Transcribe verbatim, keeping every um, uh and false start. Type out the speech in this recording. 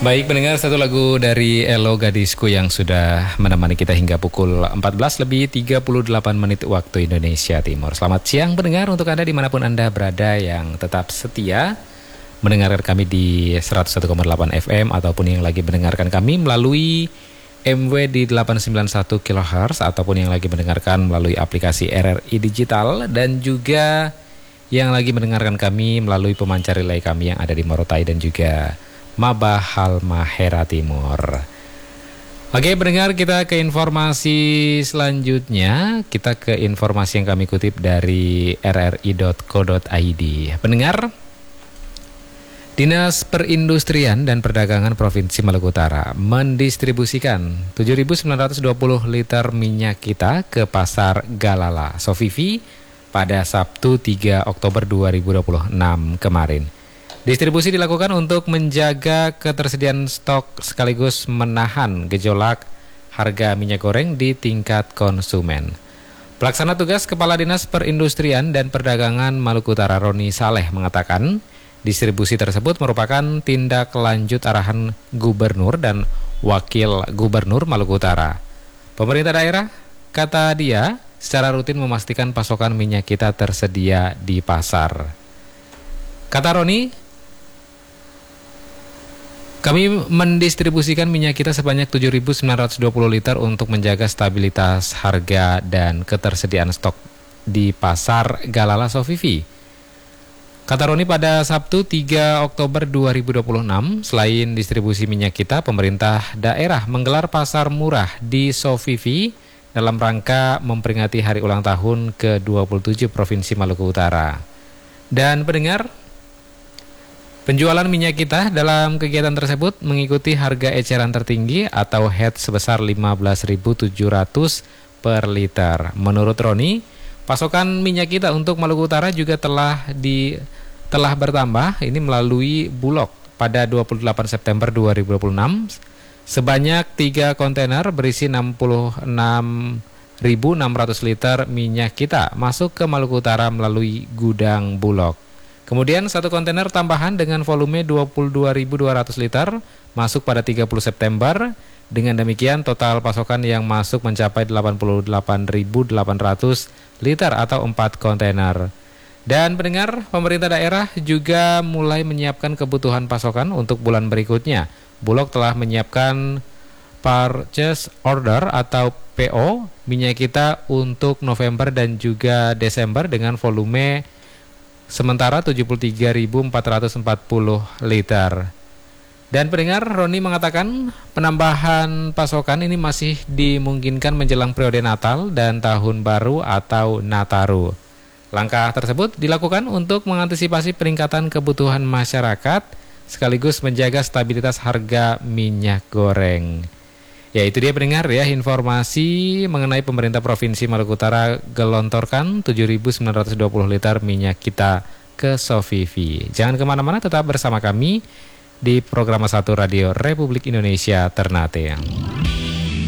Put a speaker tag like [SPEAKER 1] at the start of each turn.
[SPEAKER 1] Baik pendengar, satu lagu dari Elo Gadisku yang sudah menemani kita hingga pukul empat belas lebih tiga puluh delapan menit waktu Indonesia Timur. Selamat siang pendengar untuk Anda dimanapun Anda berada yang tetap setia mendengarkan kami di seratus satu koma delapan F M ataupun yang lagi mendengarkan kami melalui M W di delapan sembilan satu kilohertz ataupun yang lagi mendengarkan melalui aplikasi R R I Digital dan juga yang lagi mendengarkan kami melalui pemancar relay kami yang ada di Morotai dan juga Maba Halmahera Timur. Oke pendengar, kita ke informasi selanjutnya. Kita ke informasi yang kami kutip dari r r i dot co dot i d. Pendengar, Dinas Perindustrian dan Perdagangan Provinsi Maluku Utara mendistribusikan tujuh ribu sembilan ratus dua puluh liter minyak kita ke Pasar Galala Sofivi pada Sabtu tiga Oktober dua ribu dua puluh enam kemarin. Distribusi dilakukan untuk menjaga ketersediaan stok sekaligus menahan gejolak harga minyak goreng di tingkat konsumen. Pelaksana tugas Kepala Dinas Perindustrian dan Perdagangan Maluku Utara Roni Saleh mengatakan, distribusi tersebut merupakan tindak lanjut arahan Gubernur dan Wakil Gubernur Maluku Utara. Pemerintah daerah, kata dia, secara rutin memastikan pasokan minyak kita tersedia di pasar. Kata Roni, kami mendistribusikan minyak kita sebanyak tujuh ribu sembilan ratus dua puluh liter untuk menjaga stabilitas harga dan ketersediaan stok di Pasar Galala Sofivi. Kata Roni, pada Sabtu tiga Oktober dua ribu dua puluh enam, selain distribusi minyak kita, pemerintah daerah menggelar pasar murah di Sofivi dalam rangka memperingati hari ulang tahun ke dua puluh tujuh Provinsi Maluku Utara. Dan pendengar, penjualan minyak kita dalam kegiatan tersebut mengikuti harga eceran tertinggi atau H E T sebesar lima belas ribu tujuh ratus per liter. Menurut Roni, pasokan minyak kita untuk Maluku Utara juga telah di telah bertambah ini melalui Bulog pada dua puluh delapan September dua ribu dua puluh enam sebanyak tiga kontainer berisi enam puluh enam ribu enam ratus liter minyak kita masuk ke Maluku Utara melalui gudang Bulog. Kemudian satu kontainer tambahan dengan volume dua puluh dua ribu dua ratus liter masuk pada tiga puluh September. Dengan demikian total pasokan yang masuk mencapai delapan puluh delapan ribu delapan ratus liter atau empat kontainer. Dan pendengar, pemerintah daerah juga mulai menyiapkan kebutuhan pasokan untuk bulan berikutnya. Bulog telah menyiapkan purchase order atau P O minyak kita untuk November dan juga Desember dengan volume sementara tujuh puluh tiga ribu empat ratus empat puluh liter. Dan pendengar, Roni mengatakan penambahan pasokan ini masih dimungkinkan menjelang periode Natal dan Tahun Baru atau Nataru. Langkah tersebut dilakukan untuk mengantisipasi peningkatan kebutuhan masyarakat sekaligus menjaga stabilitas harga minyak goreng. Ya, itu dia pendengar ya, informasi mengenai pemerintah Provinsi Maluku Utara gelontorkan tujuh ribu sembilan ratus dua puluh liter minyak kita ke Sofivi. Jangan kemana-mana, tetap bersama kami di program satu Radio Republik Indonesia Ternate.